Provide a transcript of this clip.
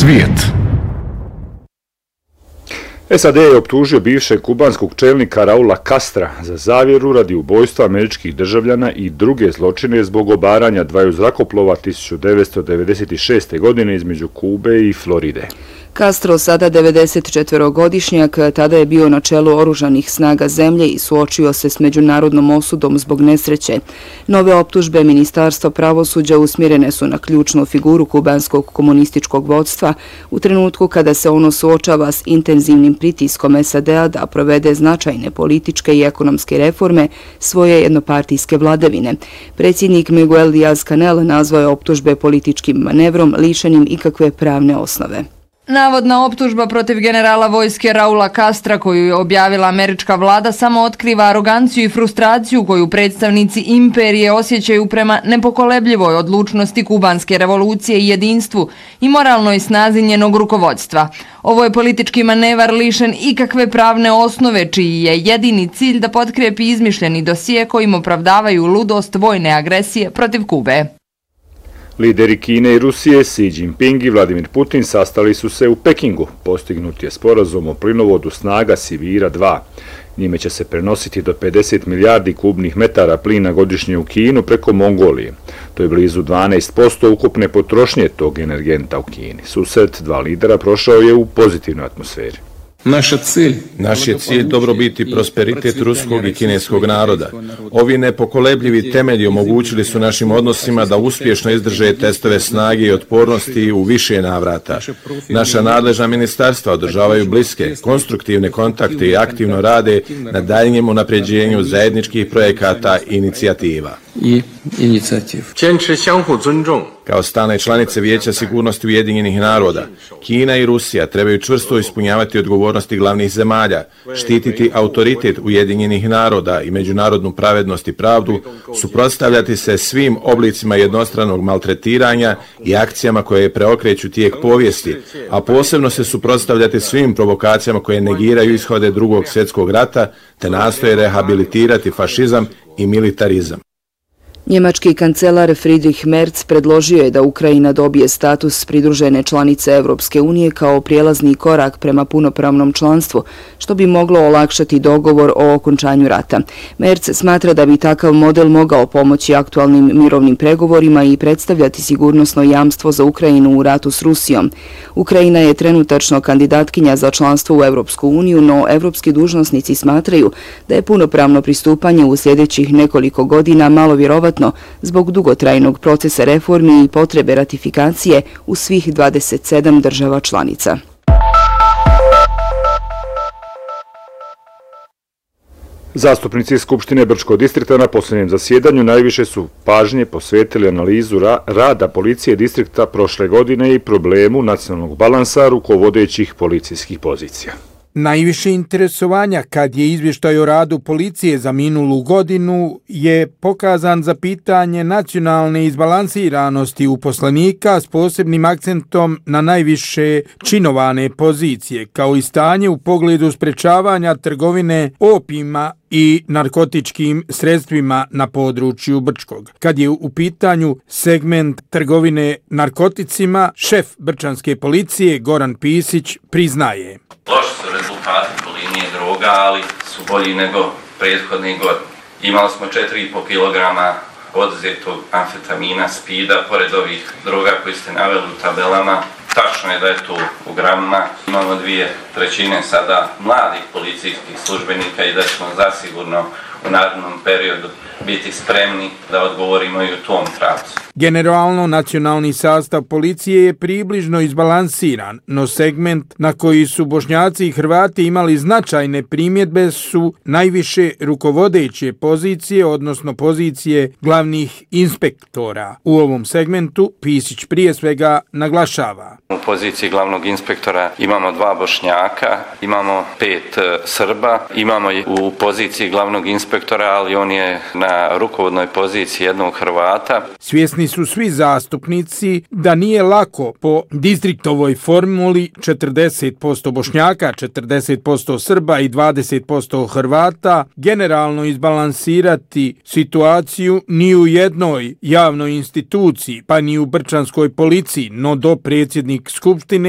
Svijet. SAD je optužio bivšeg kubanskog čelnika Raula Castra za zavjeru radi ubojstva američkih državljana i druge zločine zbog obaranja dvaju zrakoplova 1996. godine između Kube i Floride. Castro, sada 94-godišnjak, tada je bio na čelu oružanih snaga zemlje i suočio se s međunarodnom osudom zbog nesreće. Nove optužbe Ministarstva pravosuđa usmjerene su na ključnu figuru kubanskog komunističkog vodstva u trenutku kada se ono suočava s intenzivnim pritiskom SAD-a da provede značajne političke i ekonomske reforme svoje jednopartijske vladavine. Predsjednik Miguel Díaz-Canel nazvao je optužbe političkim manevrom lišenim ikakve pravne osnove. Navodna optužba protiv generala vojske Raula Castra koju je objavila američka vlada samo otkriva aroganciju i frustraciju koju predstavnici imperije osjećaju prema nepokolebljivoj odlučnosti kubanske revolucije i jedinstvu i moralnoj snazi njenog rukovodstva. Ovo je politički manevar lišen ikakve pravne osnove čiji je jedini cilj da potkrijepi izmišljeni dosije kojim opravdavaju ludost vojne agresije protiv Kube. Lideri Kine i Rusije, Xi Jinping i Vladimir Putin sastali su se u Pekingu. Postignut je sporazum o plinovodu snaga Sibira 2. Njime će se prenositi do 50 milijardi kubnih metara plina godišnje u Kinu preko Mongolije. To je blizu 12% ukupne potrošnje tog energenta u Kini. Susret dva lidera prošao je u pozitivnoj atmosferi. Naš je cilj dobrobit i prosperitet ruskog i kineskog naroda. Ovi nepokolebljivi temelji omogućili su našim odnosima da uspješno izdrže testove snage i otpornosti u više navrata. Naša nadležna ministarstva održavaju bliske, konstruktivne kontakte i aktivno rade na daljnjem unapređenju zajedničkih projekata i inicijativa. Kao stalne članice Vijeća sigurnosti Ujedinjenih naroda, Kina i Rusija trebaju čvrsto ispunjavati odgovornosti glavnih zemalja, štititi autoritet Ujedinjenih naroda i međunarodnu pravednost i pravdu, suprotstavljati se svim oblicima jednostranog maltretiranja i akcijama koje preokreću tijek povijesti, a posebno se suprotstavljati svim provokacijama koje negiraju ishode Drugog svjetskog rata te nastoje rehabilitirati fašizam i militarizam. Njemački kancelar Friedrich Merz predložio je da Ukrajina dobije status pridružene članice Europske unije kao prijelazni korak prema punopravnom članstvu, što bi moglo olakšati dogovor o okončanju rata. Merz smatra da bi takav model mogao pomoći aktualnim mirovnim pregovorima i predstavljati sigurnosno jamstvo za Ukrajinu u ratu s Rusijom. Ukrajina je trenutačno kandidatkinja za članstvo u Europsku uniju, no evropski dužnosnici smatraju da je punopravno pristupanje u sljedećih nekoliko godina malo vjerovatno zbog dugotrajnog procesa reformi i potrebe ratifikacije u svih 27 država članica. Zastupnici Skupštine Brčkog distrikta na posljednjem zasjedanju najviše su pažnje posvetili analizu rada policije distrikta prošle godine i problemu nacionalnog balansa rukovodećih policijskih pozicija. Najviše interesovanja kad je izvještaj o radu policije za minulu godinu je pokazan za pitanje nacionalne izbalansiranosti uposlenika s posebnim akcentom na najviše činovane pozicije, kao i stanje u pogledu sprečavanja trgovine opijima i narkotičkim sredstvima na području Brčkog. Kad je u pitanju segment trgovine narkoticima, šef brčanske policije Goran Pisić priznaje. Loši su rezultati po liniji droga, ali su bolji nego prethodne godine. Imali smo 4,5 kg oduzetog amfetamina, spida, pored ovih droga koji ste naveli u tabelama. Tačno je da je to u gramima. Imamo 2/3 sada mladih policijskih službenika i da ćemo zasigurno u narednom periodu biti spremni da odgovorimo i u tom pravcu. Generalno, nacionalni sastav policije je približno izbalansiran, no segment na koji su Bošnjaci i Hrvati imali značajne primjedbe su najviše rukovodeće pozicije, odnosno pozicije glavnih inspektora. U ovom segmentu Pisić prije svega naglašava. U poziciji glavnog inspektora imamo 2 Bošnjaka, imamo 5 Srba, imamo u poziciji glavnog inspektora, ali on je na rukovodnoj poziciji jednog Hrvata. Svjesni su svi zastupnici da nije lako po distriktovoj formuli 40% Bošnjaka, 40% Srba i 20% Hrvata generalno izbalansirati situaciju ni u jednoj javnoj instituciji, pa ni u brčanskoj policiji, no do predsjednik Skupštine